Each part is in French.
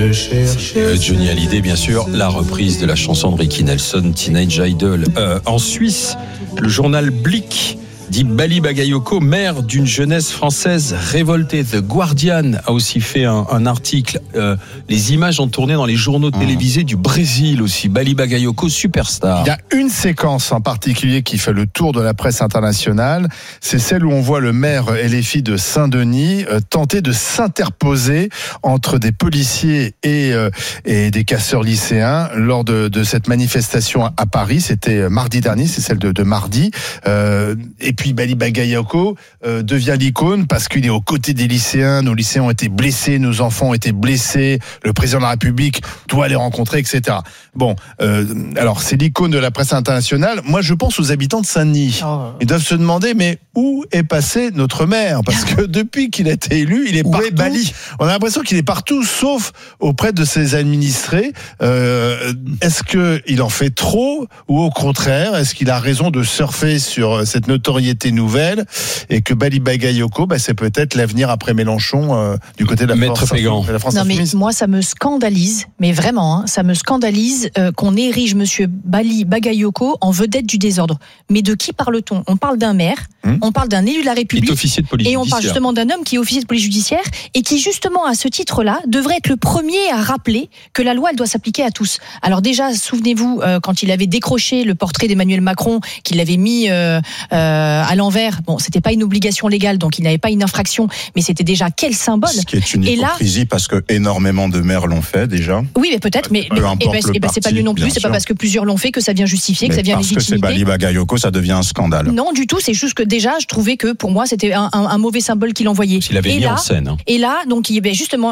Johnny Hallyday, bien sûr, la reprise de la chanson de Ricky Nelson, Teenage Idol. En Suisse, le journal Blick dit Bali Bagayoko, mère d'une jeunesse française révoltée. The Guardian a aussi fait un article. Les images ont tourné dans les journaux télévisés du Brésil aussi. Bali Bagayoko, superstar. Il y a une séquence en particulier qui fait le tour de la presse internationale. C'est celle où on voit le maire LFI de Saint-Denis tenter de s'interposer entre des policiers et des casseurs lycéens lors de cette manifestation à Paris. C'était mardi dernier, c'est celle de mardi. Et puis Bali Bagayoko devient l'icône parce qu'il est aux côtés des lycéens. Nos lycéens ont été blessés, nos enfants ont été blessés. Le président de la République doit les rencontrer, etc. Bon, alors c'est l'icône de la presse internationale. Moi, je pense aux habitants de Saint-Denis. Ils doivent se demander, mais où est passé notre maire ? Parce que depuis qu'il a été élu, il est partout. Où est Bali ? On a l'impression qu'il est partout, sauf auprès de ses administrés. Est-ce qu'il en fait trop ou au contraire, est-ce qu'il a raison de surfer sur cette notoriété nouvelle et que Bali Bagayoko, c'est peut-être l'avenir après Mélenchon du côté de la France. Non, mais moi, ça me scandalise, mais vraiment, ça me scandalise qu'on érige Monsieur Bali Bagayoko en vedette du désordre. Mais de qui parle-t-on ? On parle d'un maire, on parle d'un élu de la République, officier de police et on parle justement d'un homme qui est officier de police judiciaire et qui justement à ce titre-là devrait être le premier à rappeler que la loi elle doit s'appliquer à tous. Alors déjà, souvenez-vous quand il avait décroché le portrait d'Emmanuel Macron, qu'il l'avait mis à l'envers. Bon, c'était pas une obligation légale, donc il n'avait pas une infraction, mais c'était déjà quel symbole. Ce qui est une hypocrisie parce que énormément de maires l'ont fait déjà. Oui, mais peut-être, mais c'est pas lui non plus. C'est pas parce que plusieurs l'ont fait que ça vient justifier, que ça vient légitimer. Parce que c'est Bali Bagayoko, ça devient un scandale. Non, du tout. C'est juste que déjà, je trouvais que pour moi, c'était un mauvais symbole qu'il envoyait. Il avait mis en scène. Et là, donc, justement,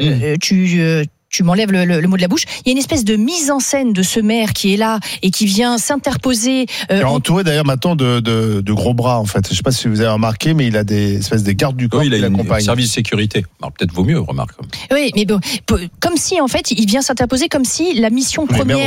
tu m'enlèves le mot de la bouche. Il y a une espèce de mise en scène de ce maire qui est là et qui vient s'interposer. Il est entouré d'ailleurs maintenant de gros bras en fait. Je ne sais pas si vous avez remarqué, mais il a des espèces de gardes du corps qui l'accompagnent. Service de sécurité. Alors peut-être vaut mieux, remarque. Oui, mais bon, comme si en fait il vient s'interposer, comme si la mission première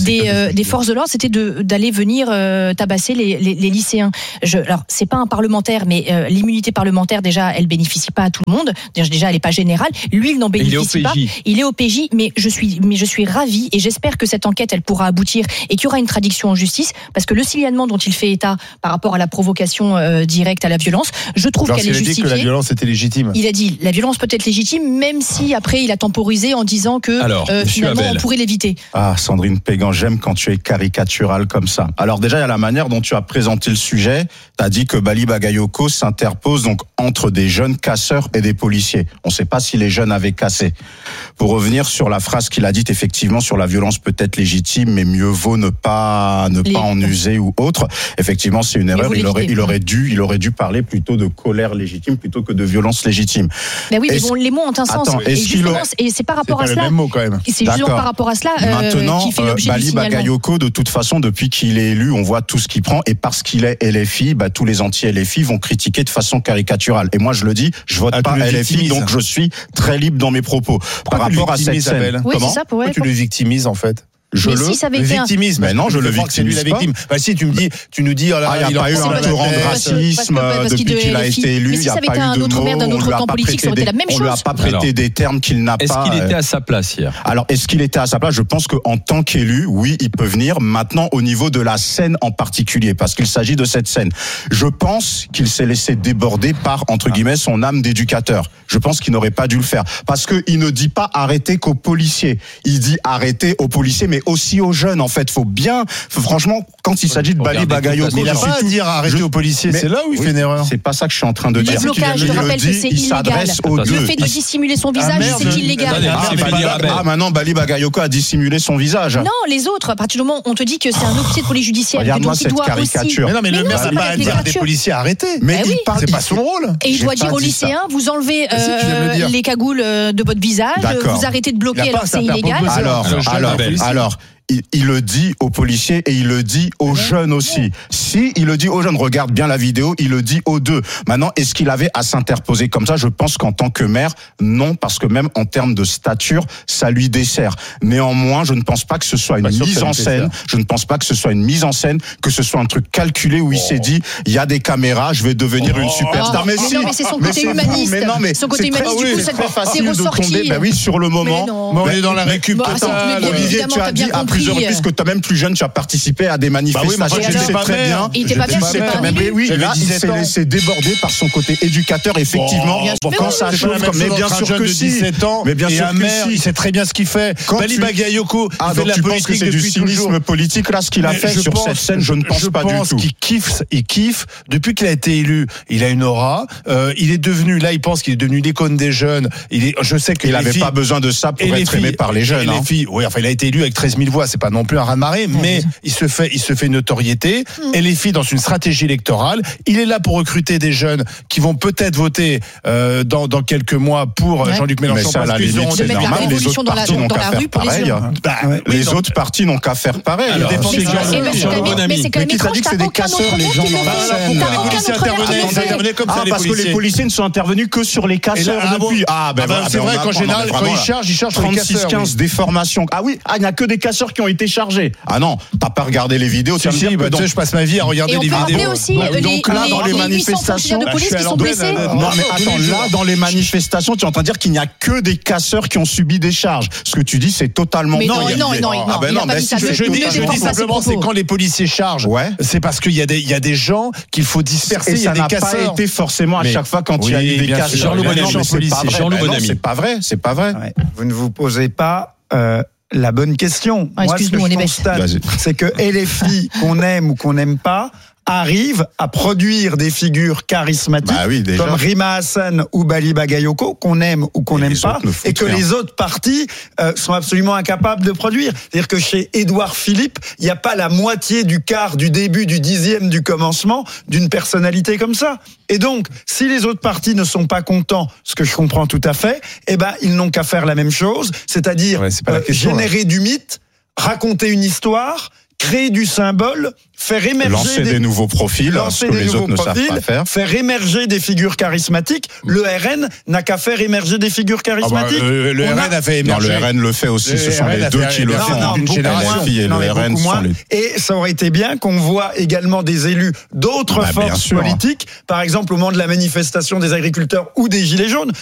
des forces de l'ordre c'était d'aller venir tabasser les lycéens. Alors c'est pas un parlementaire, mais l'immunité parlementaire déjà elle bénéficie pas à tout le monde. Déjà elle est pas générale. Lui il n'en bénéficie pas. Il est au PJ. Mais je suis ravie et j'espère que cette enquête elle pourra aboutir et qu'il y aura une traduction en justice parce que le signalement dont il fait état par rapport à la provocation directe à la violence, je trouve qu'elle est justifiée. Il a dit que la violence était légitime. Il a dit la violence peut être légitime même si après il a temporisé en disant que finalement on pourrait l'éviter. Ah Sandrine Pégan, j'aime quand tu es caricaturale comme ça. Alors déjà il y a la manière dont tu as présenté le sujet. Tu as dit que Bali Bagayoko s'interpose donc entre des jeunes casseurs et des policiers. On ne sait pas si les jeunes avaient cassé. Pour revenir sur la phrase qu'il a dite, effectivement, sur la violence peut être légitime, mais mieux vaut ne pas en user ou autre. Effectivement, c'est une erreur. Il aurait dû parler plutôt de colère légitime plutôt que de violence légitime. Mais oui, mais bon, les mots ont un sens. Et c'est par rapport à cela. C'est justement par rapport à cela qui fait l'objet du signalement. Bali Bagayoko, de toute façon, depuis qu'il est élu, on voit tout ce qu'il prend, et parce qu'il est LFI, tous les anti-LFI vont critiquer de façon caricaturale. Et moi, je le dis, je vote pas LFI, donc je suis très libre dans mes propos. Par rapport à cette scène. Oui, c'est ça, pourquoi tu le victimises en fait? Le victimise. Mais non, je le victimise pas. Si tu nous dis, il n'y a pas eu un torrent de racisme depuis qu'il a été élu. Mais si ça avait été un autre maire d'un autre camp politique, ça aurait été la même chose. On lui a pas prêté des termes qu'il n'a pas. Est-ce qu'il était à sa place hier ? Alors, est-ce qu'il était à sa place ? Je pense qu'en tant qu'élu, oui, il peut venir. Maintenant, au niveau de la scène en particulier, parce qu'il s'agit de cette scène, je pense qu'il s'est laissé déborder par, entre guillemets, son âme d'éducateur. Je pense qu'il n'aurait pas dû le faire. Parce qu'il ne dit pas arrêter qu'aux policiers. Il dit arrêter aux policiers, mais aussi aux jeunes. En fait, franchement, quand il s'agit de Bali Bagayoko, il n'a pas à dire arrêter aux policiers. C'est là où il fait une erreur. C'est pas ça que je suis en train de dire. Le blocage, je te rappelle que c'est illégal. Le fait de dissimuler son visage, c'est illégal. Maintenant, Bali Bagayoko a dissimulé son visage. Non, les autres, à partir du moment où on te dit que c'est un officier de police judiciaire, regarde-moi cette caricature. Mais le maire n'a pas à dire des policiers arrêtés. Mais c'est pas son rôle. Et il doit dire aux lycéens, vous enlevez les cagoules de votre visage, vous arrêtez de bloquer alors que c'est illégal. Alors, il le dit aux policiers et il le dit aux jeunes aussi. Si il le dit aux jeunes, regarde bien la vidéo, il le dit aux deux. Maintenant, est-ce qu'il avait à s'interposer comme ça? Je pense qu'en tant que maire, non, parce que même en termes de stature, ça lui dessert. Néanmoins, je ne pense pas que ce soit une mise en scène. Je ne pense pas que ce soit une mise en scène, que ce soit un truc calculé où il s'est dit, il y a des caméras, je vais devenir une superstar. Mais si, non, mais c'est son côté humaniste. Mais non, mais son côté humaniste, du coup, c'est très facile de tomber. Ben oui, sur le moment. Mais on est dans la récup totale. Olivier, tu as dit à plusieurs reprises que toi même plus jeune, tu as participé à des manifestations. Tu le sais très bien. Il était pas bien, c'est pas un élu. Oui, là, il s'est laissé déborder par son côté éducateur, effectivement. Quand ça chauffe, mais bien sûr que si. 17 ans, mais bien sûr que si. Il sait très bien ce qu'il fait. Bali Bagayoko, il fait de la politique depuis toujours. C'est du cynisme politique là, ce qu'il a fait sur cette scène. Je ne pense pas du tout. Je pense qu'il kiffe. Depuis qu'il a été élu, il a une aura. Il est devenu, là, il pense qu'il est devenu l'icône des jeunes. Je sais qu'il n'avait pas besoin de ça pour être aimé par les jeunes. Les filles, oui, enfin, il a été élu avec 13 000 voix. C'est pas non plus un raz-de-marée, mais il se fait une notoriété. Et les filles dans une stratégie électorale. Il est là pour recruter des jeunes qui vont peut-être voter dans quelques mois pour Jean-Luc Mélenchon. Mais ça, à la limite, c'est normal. Les autres partis n'ont qu'à faire pareil. Les autres partis n'ont qu'à faire pareil. Mais c'est quand même étrange. Qui t'a dit que c'est des casseurs, les gens dans la scène? Les policiers intervenaient comme ça. Parce que les policiers ne sont intervenus que sur les casseurs depuis. C'est vrai qu'en général, quand ils chargent sur les casseurs. 36-15 déformations. Ah oui, il n'y a que des casseurs qui ont été chargés. Ah non, t'as pas regardé les vidéos. Tu sais, je passe ma vie à regarder les vidéos. Donc là, dans les manifestations, de police qui sont blessés. Non, mais attends, là, dans les manifestations, tu es en train de dire qu'il n'y a que des casseurs qui ont subi des charges. Ce que tu dis, c'est totalement non. Je dis simplement, c'est quand les policiers chargent, c'est parce qu'il y a des gens qu'il faut disperser. Et ça n'a pas été forcément à chaque fois quand il y a eu des casseurs. C'est pas vrai. Vous ne vous posez pas la bonne question. Moi, ce que je constate, c'est que LFI, qu'on aime ou qu'on n'aime pas, arrive à produire des figures charismatiques comme Rima Hassan ou Bali Bagayoko, qu'on aime ou qu'on n'aime pas, et que les autres partis sont absolument incapables de produire. C'est-à-dire que chez Édouard Philippe, il n'y a pas la moitié du quart, du début, du dixième, du commencement d'une personnalité comme ça. Et donc, si les autres partis ne sont pas contents, ce que je comprends tout à fait, ils n'ont qu'à faire la même chose, c'est-à-dire générer du mythe, raconter une histoire, créer du symbole, faire émerger lancer des nouveaux profils, ce que les autres ne savent pas faire émerger des figures charismatiques. Le RN n'a qu'à faire émerger des figures charismatiques. Le RN a fait émerger. Non, le RN le fait aussi. Ce sont les deux qui le font. Une génération. Et ça aurait été bien qu'on voit également des élus d'autres forces politiques, par exemple au moment de la manifestation des agriculteurs ou des Gilets jaunes,